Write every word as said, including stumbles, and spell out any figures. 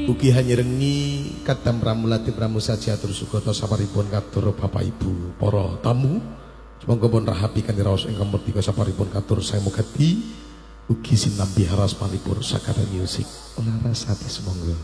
Ugi hanyerengi kadam pramulati pramusaji atur sugata saparipun katur Bapak Ibu para tamu. Semoga pun rahapi kanthi raos ingkang merdika saparipun katur saya mugati ugi sinambi haras manipur sakada musik. Laras hati semoga.